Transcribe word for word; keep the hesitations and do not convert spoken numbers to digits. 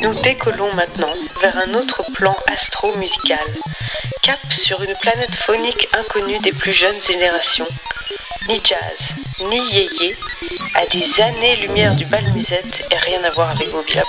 Nous décollons maintenant vers un autre plan astro-musical. Cap sur une planète phonique inconnue des plus jeunes générations. Ni jazz, ni yéyé, à des années-lumière du bal musette et rien à voir avec Mobile.